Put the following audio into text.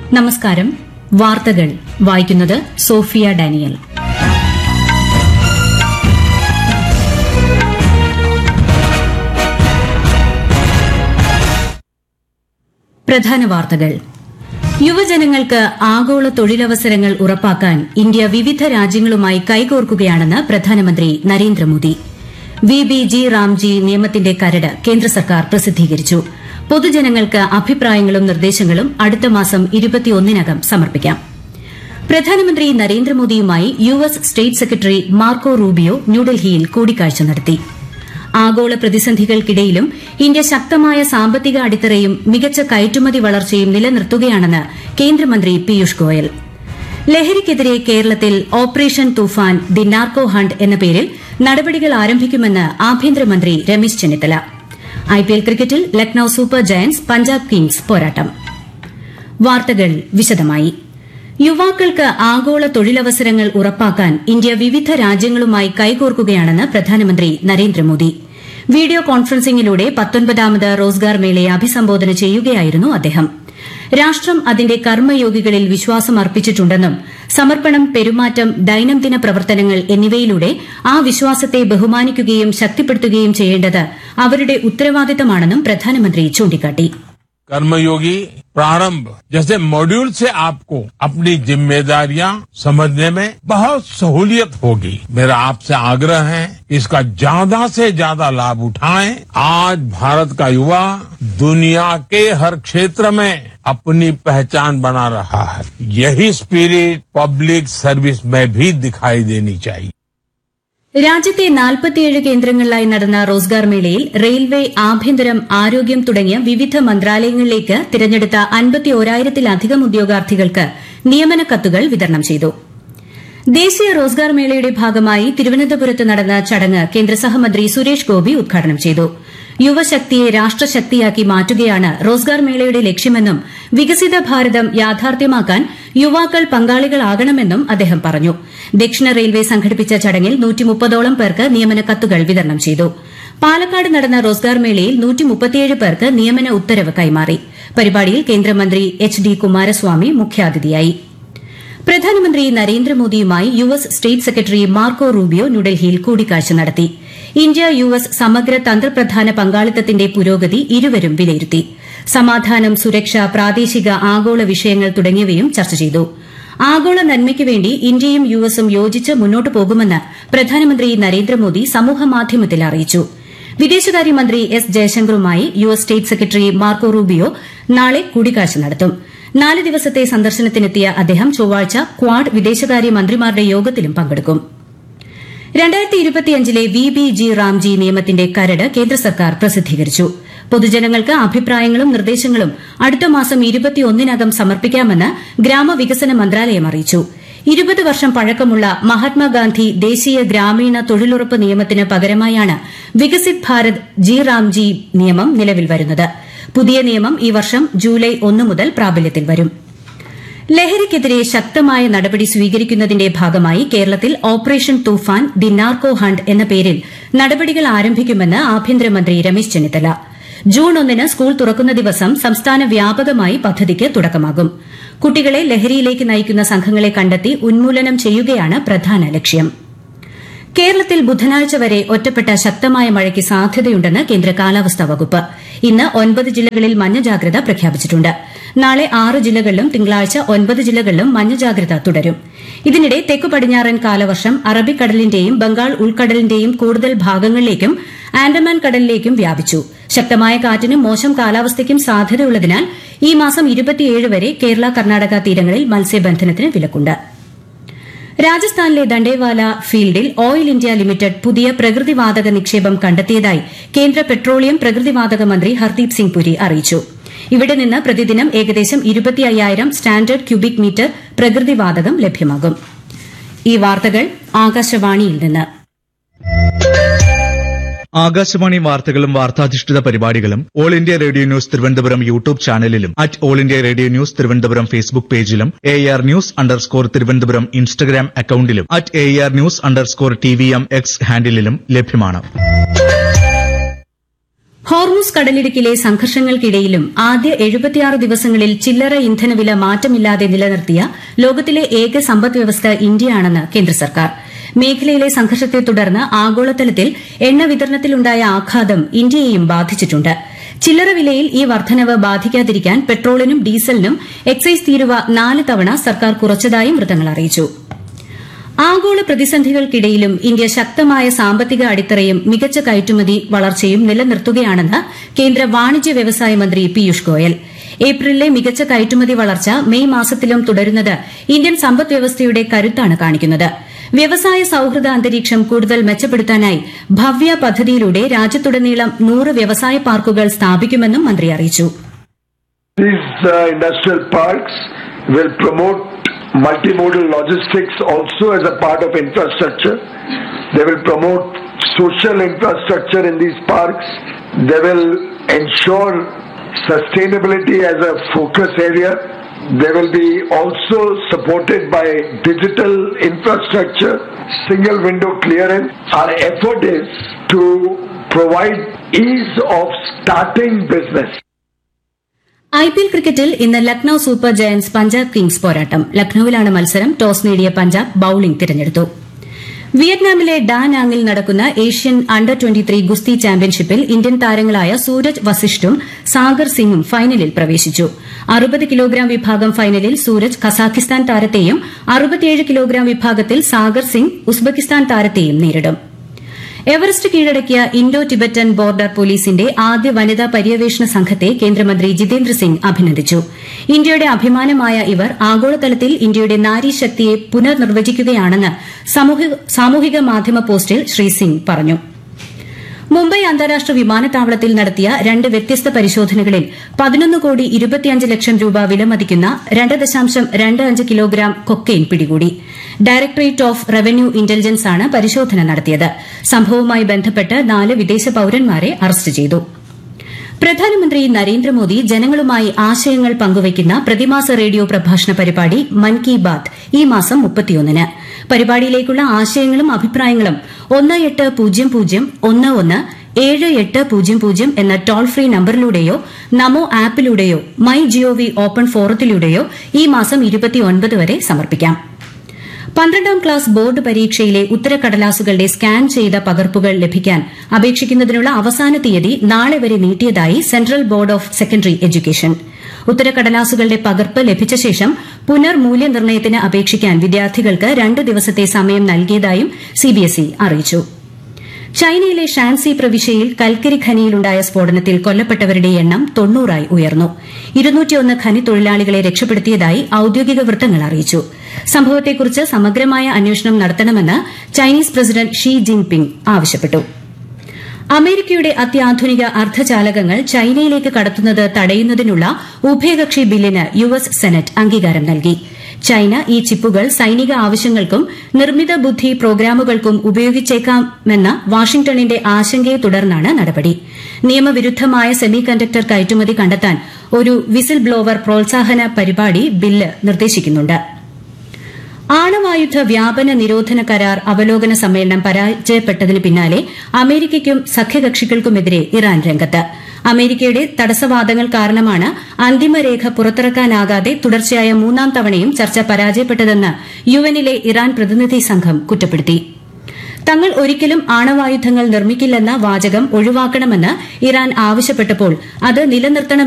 നമസ്കാരം. വാർത്തകൾ വായിക്കുന്നത് സോഫിയ ഡാനിയൽ. പ്രധാന വാർത്തകൾ. യുവജനങ്ങൾക്ക് ആഗോള തൊഴിലവസരങ്ങൾ ഉറപ്പാക്കാൻ ഇന്ത്യ വിവിധ രാജ്യങ്ങളുമായി കൈകോർക്കുകയാണെന്ന് പ്രധാനമന്ത്രി നരേന്ദ്രമോദി. വിബിജി റാംജി നിയമത്തിന്റെ കരട് കേന്ദ്ര സർക്കാർ പ്രസിദ്ധീകരിച്ചു. പൊതുജനങ്ങൾക്ക് അഭിപ്രായങ്ങളും നിർദ്ദേശങ്ങളും അടുത്ത മാസം 21-നകം സമർപ്പിക്കാം. പ്രധാനമന്ത്രി നരേന്ദ്രമോദിയുമായി US state secretary Marco Rubio ന്യൂഡൽഹിയിൽ കൂടിക്കാഴ്ച നടത്തി. ആഗോള പ്രതിസന്ധികൾക്കിടയിലും ഇന്ത്യ ശക്തമായ സാമ്പത്തിക അടിത്തറയും മികച്ച കയറ്റുമതി വളർച്ചയും നിലനിർത്തുകയാണെന്ന് കേന്ദ്രമന്ത്രി പീയൂഷ് ഗോയൽ. ലഹരിക്കെതിരെ കേരളത്തിൽ operation Toofan the narco hunt എന്ന പേരിൽ നടപടികൾ ആരംഭിക്കുമെന്ന് ആഭ്യന്തരമന്ത്രി രമേശ് ചെന്നിത്തല. ഐപിഎൽ ക്രിക്കറ്റിൽ Lucknow super Giants Punjab Kings പോരാട്ടം. വാർത്തകൾ വിശദമായി. യുവാക്കൾക്ക് ആഗോള തൊഴിലവസരങ്ങൾ ഉറപ്പാക്കാൻ ഇന്ത്യ വിവിധ രാജ്യങ്ങളുമായി കൈകോർക്കുകയാണെന്ന് പ്രധാനമന്ത്രി നരേന്ദ്രമോദി. വീഡിയോ കോൺഫറൻസിംഗിലൂടെ 19ാമത് റോസ്ഗാർ മേളയെ അഭിസംബോധന ചെയ്യുകയായിരുന്നു അദ്ദേഹം. രാഷ്ട്രം അതിന്റെ കർമ്മയോഗികളിൽ വിശ്വാസം അർപ്പിച്ചിട്ടുണ്ടെന്നും സമർപ്പണം, പെരുമാറ്റം, ദൈനംദിന പ്രവർത്തനങ്ങൾ എന്നിവയിലൂടെ ആ വിശ്വാസത്തെ ബഹുമാനിക്കുകയും ശക്തിപ്പെടുത്തുകയും ചെയ്യേണ്ടത് അവരുടെ ഉത്തരവാദിത്തമാണെന്നും പ്രധാനമന്ത്രി ചൂണ്ടിക്കാട്ടി. कर्मयोगी प्रारंभ जैसे मॉड्यूल से आपको अपनी जिम्मेदारियां समझने में बहुत सहूलियत होगी. मेरा आपसे आग्रह है इसका ज्यादा से ज्यादा लाभ उठाएं. आज भारत का युवा दुनिया के हर क्षेत्र में अपनी पहचान बना रहा है. यही स्पिरिट पब्लिक सर्विस में भी दिखाई देनी चाहिए. രാജ്യത്തെ 47 കേന്ദ്രങ്ങളിലായി നടന്ന റോസ്ഗാർ മേളയിൽ റെയിൽവേ, ആഭ്യന്തരം, ആരോഗ്യം തുടങ്ങിയ വിവിധ മന്ത്രാലയങ്ങളിലേക്ക് തിരഞ്ഞെടുത്ത 51,000-ത്തിലധികം ഉദ്യോഗാർത്ഥികൾക്ക് നിയമന കത്തുകൾ വിതരണം ചെയ്തു. ദേശീയ റോസ്ഗാർ മേളയുടെ ഭാഗമായി തിരുവനന്തപുരത്ത് നടന്ന ചടങ്ങ് കേന്ദ്ര സഹമന്ത്രി സുരേഷ് ഗോപി ഉദ്ഘാടനം ചെയ്തു. യുവശക്തിയെ രാഷ്ട്രശക്തിയാക്കി മാറ്റുകയാണ് റോസ്ഗാർ മേളയുടെ ലക്ഷ്യമെന്നും വികസിത ഭാരതം യാഥാർത്ഥ്യമാക്കാൻ യുവാക്കൾ പങ്കാളികളാകണമെന്നും അദ്ദേഹം പറഞ്ഞു. ദക്ഷിണ റെയിൽവേ സംഘടിപ്പിച്ച ചടങ്ങിൽ 130ഓളം പേർക്ക് നിയമന കത്തുകൾ വിതരണം ചെയ്തു. പാലക്കാട് നടന്ന റോസ്ഗാർ മേളയിൽ 137 പേർക്ക് നിയമന ഉത്തരവ് കൈമാറി. പരിപാടിയിൽ കേന്ദ്രമന്ത്രി എച്ച്.ഡി. കുമാരസ്വാമി മുഖ്യാതിഥിയായി. പ്രധാനമന്ത്രി നരേന്ദ്രമോദിയുമായി US state secretary Marco Rubio ന്യൂഡൽഹിയിൽ കൂടിക്കാഴ്ച നടത്തി. ഇന്ത്യ യുഎസ് സമഗ്ര തന്ത്രപ്രധാന പങ്കാളിത്തത്തിന്റെ പുരോഗതി ഇരുവരും വിലയിരുത്തി. സമാധാനം, സുരക്ഷ, പ്രാദേശിക, ആഗോള വിഷയങ്ങൾ തുടങ്ങിയവയും ചർച്ച ചെയ്തു. ആഗോള നന്മയ്ക്കുവേണ്ടി ഇന്ത്യയും യുഎസും യോജിച്ച് മുന്നോട്ടു പോകുമെന്ന് പ്രധാനമന്ത്രി നരേന്ദ്രമോദി സമൂഹമാധ്യമത്തിൽ അറിയിച്ചു. വിദേശകാര്യമന്ത്രി S ജയശങ്കറുമായി US state secretary Marco Rubio നാളെ കൂടിക്കാഴ്ച നടത്തും. 4 ദിവസത്തെ സന്ദർശനത്തിനെത്തിയ അദ്ദേഹം ചൊവ്വാഴ്ച ക്വാഡ് വിദേശകാര്യമന്ത്രിമാരുടെ യോഗത്തിലും പങ്കെടുക്കും. 2025-ലെ വിബിജി റാംജി നിയമത്തിന്റെ കരട് കേന്ദ്ര സർക്കാർ പ്രസിദ്ധീകരിച്ചു. പൊതുജനങ്ങൾക്ക് അഭിപ്രായങ്ങളും നിർദ്ദേശങ്ങളും അടുത്ത മാസം 21-നകം സമർപ്പിക്കാമെന്ന് ഗ്രാമവികസന മന്ത്രാലയം അറിയിച്ചു. 20 വർഷം പഴക്കമുള്ള മഹാത്മാഗാന്ധി ദേശീയ ഗ്രാമീണ തൊഴിലുറപ്പ് നിയമത്തിന് പകരമായാണ് വികസിത് ഭാരത് ജി റാംജി നിയമം നിലവിൽ വരുന്നത്. പുതിയ നിയമം ഈ വർഷം ജൂലൈ 1 മുതൽ പ്രാബല്യത്തിൽ വരും. ലഹരിക്കെതിരെ ശക്തമായ നടപടി സ്വീകരിക്കുന്നതിന്റെ ഭാഗമായി കേരളത്തിൽ operation Toofan the narco hunt എന്ന പേരിൽ നടപടികൾ ആരംഭിക്കുമെന്ന് ആഭ്യന്തരമന്ത്രി രമേശ് ചെന്നിത്തല. ജൂൺ 1-ന് സ്കൂൾ തുറക്കുന്ന ദിവസം സംസ്ഥാന വ്യാപകമായി പദ്ധതിക്ക് തുടക്കമാകും. കുട്ടികളെ ലഹരിയിലേക്ക് നയിക്കുന്ന സംഘങ്ങളെ കണ്ടെത്തി ഉന്മൂലനം ചെയ്യുകയാണ് പ്രധാന ലക്ഷ്യം. കേരളത്തിൽ ബുധനാഴ്ച വരെ ഒറ്റപ്പെട്ട ശക്തമായ മഴയ്ക്ക് സാധ്യതയുണ്ടെന്ന് കേന്ദ്ര കാലാവസ്ഥാ വകുപ്പ്. ഇന്ന് 9 ജില്ലകളിൽ മഞ്ഞ ജാഗ്രത പ്രഖ്യാപിച്ചിട്ടുണ്ട്. നാളെ 6 ജില്ലകളിലും തിങ്കളാഴ്ച 9 ജില്ലകളിലും മഞ്ഞ ജാഗ്രത തുടരും. ഇതിനിടെ തെക്കു പടിഞ്ഞാറൻ കാലവർഷം അറബിക്കടലിന്റെയും ബംഗാൾ ഉൾക്കടലിന്റെയും കൂടുതൽ ഭാഗങ്ങളിലേക്കും ആൻഡമാൻ കടലിലേക്കും വ്യാപിച്ചു. ശക്തമായ കാറ്റിനും മോശം കാലാവസ്ഥയ്ക്കും സാധ്യതയുള്ളതിനാൽ ഈ മാസം 27 വരെ കേരള, കർണാടക തീരങ്ങളിൽ മത്സ്യബന്ധനത്തിന് വിലക്കുണ്ട്. രാജസ്ഥാനിലെ ദണ്ഡേവാല ഫീൽഡിൽ ഓയിൽ ഇന്ത്യ ലിമിറ്റഡ് പുതിയ പ്രകൃതിവാതക നിക്ഷേപം കണ്ടെത്തിയതായി കേന്ദ്ര പെട്രോളിയം പ്രകൃതിവാതക മന്ത്രി ഹർദീപ് സിംഗ് പുരി അറിയിച്ചു. ഇവിടെ നിന്ന് പ്രതിദിനം ഏകദേശം 25,000 സ്റ്റാൻഡേർഡ് ക്യൂബിക് മീറ്റർ പ്രകൃതിവാതകം ലഭ്യമാകും. ഈ വാർത്തകൾ ആകാശവാണിയിൽ നിന്ന്. ആകാശവാണി വാർത്തകളും വാർത്താധിഷ്ഠിത പരിപാടികളും all India radio news Thiruvananthapuram YouTube ചാനലിലും all India radio news Thiruvananthapuram Facebook പേജിലും AR News_ തിരുവനന്തപുരം ഇൻസ്റ്റഗ്രാം അക്കൌണ്ടിലും AR News_TVM X ഹാൻഡിലും ലഭ്യമാണ്. ഹോർമുസ് കടലിടുക്കിലെ സംഘർഷങ്ങൾക്കിടയിലും ആദ്യ 76 ദിവസങ്ങളിൽ ചില്ലറ ഇന്ധനവില മാറ്റമില്ലാതെ നിലനിർത്തിയ ലോകത്തിലെ ഏക സമ്പദ്വ്യവസ്ഥ ഇന്ത്യയാണെന്ന് കേന്ദ്ര സർക്കാർ. മേഖലയിലെ സംഘർഷത്തെ തുടർന്ന് ആഗോളതലത്തിൽ എണ്ണ വിതരണത്തിലുണ്ടായ ആഘാതം ഇന്ത്യയെയും ബാധിച്ചിട്ടുണ്ട്. ചില്ലറ വിലയിൽ ഈ വർധനവ് ബാധിക്കാതിരിക്കാൻ പെട്രോളിനും ഡീസലിനും എക്സൈസ് തീരുവ 4 തവണ സർക്കാർ കുറച്ചതായും വൃത്തങ്ങൾ അറിയിച്ചു. ആഗോള പ്രതിസന്ധികൾക്കിടയിലും ഇന്ത്യ ശക്തമായ സാമ്പത്തിക അടിത്തറയും മികച്ച കയറ്റുമതി വളർച്ചയും നിലനിർത്തുകയാണെന്ന് കേന്ദ്ര വാണിജ്യ വ്യവസായ മന്ത്രി പീയൂഷ് ഗോയൽ. ഏപ്രിലിലെ മികച്ച കയറ്റുമതി വളർച്ച മെയ് മാസത്തിലും തുടരുന്നത് ഇന്ത്യൻ സമ്പദ്വ്യവസ്ഥയുടെ കരുത്താണ് കാണിക്കുന്നത്. വ്യവസായ സൌഹൃദ അന്തരീക്ഷം കൂടുതൽ മെച്ചപ്പെടുത്താനായി ഭവ്യ പദ്ധതിയിലൂടെ രാജ്യത്തുടനീളം 100 വ്യവസായ പാർക്കുകൾ സ്ഥാപിക്കുമെന്നും മന്ത്രി അറിയിച്ചു. These industrial parks will promote multimodal logistics also as a part of infrastructure. They will promote social infrastructure in these parks. They will ensure sustainability as a focus area. They will be also supported by digital infrastructure, single window clearance. Our effort is to provide ease of starting business. IPL ക്രിക്കറ്റിൽ ഇന്ന് Lucknow super Giants Punjab Kings പോരാട്ടം. ലക്നൌവിലാണ് മത്സരം. Toss നേടിയ Punjab bowling തിരഞ്ഞെടുത്തു. വിയറ്റ്നാമിലെ ഡാനാങ്ങിൽ നടക്കുന്ന Asian under 23 ഗുസ്തി ചാമ്പ്യൻഷിപ്പിൽ Indian താരങ്ങളായ സൂരജ് വസിഷ്ഠും സാഗർ സിംഗും ഫൈനലിൽ പ്രവേശിച്ചു. 60 കിലോഗ്രാം വിഭാഗം ഫൈനലിൽ സൂരജ് കസാഖിസ്ഥാൻ താരത്തെയും 67 കിലോഗ്രാം വിഭാഗത്തിൽ സാഗർ സിംഗ് ഉസ്ബെക്കിസ്ഥാൻ താരത്തെയും നേരിടും. എവറസ്റ്റ് കീഴടക്കിയ ഇൻഡോ ടിബറ്റൻ ബോർഡർ പോലീസിന്റെ ആദ്യ വനിതാ പര്യവേഷണ സംഘത്തെ കേന്ദ്രമന്ത്രി ജിതേന്ദ്ര സിംഗ് അഭിനന്ദിച്ചു. ഇന്ത്യയുടെ അഭിമാനമായ ഇവർ ആഗോളതലത്തിൽ ഇന്ത്യയുടെ നാരീശക്തിയെ പുനർനിർവചിക്കുകയാണെന്ന് സാമൂഹിക മാധ്യമ പോസ്റ്റിൽ ശ്രീ സിംഗ് പറഞ്ഞു. മുംബൈ അന്താരാഷ്ട്ര വിമാനത്താവളത്തിൽ നടത്തിയ 2 വ്യത്യസ്ത പരിശോധനകളിൽ 11,25,00,000 രൂപ വിലമതിക്കുന്ന 2.25 കിലോഗ്രാം കൊക്കൈൻ പിടികൂടി. ഡയറക്ടറേറ്റ് ഓഫ് റവന്യൂ ഇന്റലിജൻസ് ആണ് പരിശോധന നടത്തിയത്. സംഭവവുമായി ബന്ധപ്പെട്ട് 4 വിദേശ പൌരന്മാരെ അറസ്റ്റ് ചെയ്തു. പ്രധാനമന്ത്രി നരേന്ദ്രമോദി ജനങ്ങളുമായി ആശയങ്ങൾ പങ്കുവയ്ക്കുന്ന പ്രതിമാസ റേഡിയോ പ്രഭാഷണ പരിപാടി മൻ കി ബാത് ഈ മാസം 31-ന്. പരിപാടിയിലേക്കുള്ള ആശയങ്ങളും അഭിപ്രായങ്ങളും 1800117800 എന്ന toll free നമ്പറിലൂടെയോ Namo ആപ്പിലൂടെയോ my G O V open ഫോറത്തിലൂടെയോ ഈ മാസം 29 വരെ സമർപ്പിക്കാം. 12ാം ക്ലാസ് ബോർഡ് പരീക്ഷയിലെ ഉത്തരക്കടലാസുകളുടെ സ്കാൻ ചെയ്ത പകർപ്പുകൾ ലഭിക്കാൻ അപേക്ഷിക്കുന്നതിനുള്ള അവസാന തീയതി നാളെ വരെ നീട്ടിയതായി central board of secondary education. ഉത്തരക്കടലാസുകളുടെ പകർപ്പ് ലഭിച്ച ശേഷം പുനർമൂല്യനിർണ്ണയത്തിന് അപേക്ഷിക്കാൻ വിദ്യാർത്ഥികൾക്ക് 2 ദിവസത്തെ സമയം നൽകിയതായും സിബിഎസ്ഇ അറിയിച്ചു. ചൈനയിലെ ഷാൻസി പ്രവിശ്യയിൽ കൽക്കരി ഖനിയിലുണ്ടായ സ്ഫോടനത്തിൽ കൊല്ലപ്പെട്ടവരുടെ എണ്ണം 90 ഉയർന്നു. 201 ഖനി തൊഴിലാളികളെ രക്ഷപ്പെടുത്തിയതായി ഔദ്യോഗിക വൃത്തങ്ങൾ അറിയിച്ചു. സംഭവത്തെക്കുറിച്ച് സമഗ്രമായ അന്വേഷണം നടത്തണമെന്ന് ചൈനീസ് പ്രസിഡന്റ് ഷീ ജിൻപിങ് ആവശ്യപ്പെട്ടു. അമേരിക്കയുടെ അത്യാധുനിക അർദ്ധചാലകങ്ങൾ ചൈനയിലേക്ക് കടത്തുന്നത് തടയുന്നതിനുള്ള ഉഭയകക്ഷി ബില്ലിന് യുഎസ് സെനറ്റ് അംഗീകാരം നൽകി. ചൈന ഈ ചിപ്പുകൾ സൈനിക ആവശ്യങ്ങൾക്കും നിർമ്മിത ബുദ്ധി പ്രോഗ്രാമുകൾക്കും ഉപയോഗിച്ചേക്കാമെന്ന വാഷിംഗ്ടണിന്റെ ആശങ്കയെ തുടർന്നാണ് നടപടി. നിയമവിരുദ്ധമായ സെമി കണ്ടക്ടർ കയറ്റുമതി കണ്ടെത്താൻ ഒരു വിസിൽ ബ്ലോവർ പ്രോത്സാഹന പരിപാടി ബില്ല് നിർദ്ദേശിക്കുന്നുണ്ട്. ആണവായുധ വ്യാപന നിരോധന കരാർ അവലോകന സമ്മേളനം പരാജയപ്പെട്ടതിന് പിന്നാലെ അമേരിക്കയ്ക്കും സഖ്യകക്ഷികൾക്കുമെതിരെ ഇറാൻ രംഗത്ത്. അമേരിക്കയുടെ തടസ്സവാദങ്ങൾ കാരണമാണ് അന്തിമരേഖ പുറത്തിറക്കാനാകാതെ തുടർച്ചയായ 3ാം തവണയും ചർച്ച പരാജയപ്പെട്ടതെന്ന് യുഎന്നിലെ ഇറാൻ പ്രതിനിധി സംഘം കുറ്റപ്പെടുത്തി. തങ്ങൾ ഒരിക്കലും ആണവായുധങ്ങൾ നിർമ്മിക്കില്ലെന്ന വാചകം ഒഴിവാക്കണമെന്ന് ഇറാൻ ആവശ്യപ്പെട്ടപ്പോൾ അത് നിലനിർത്തണം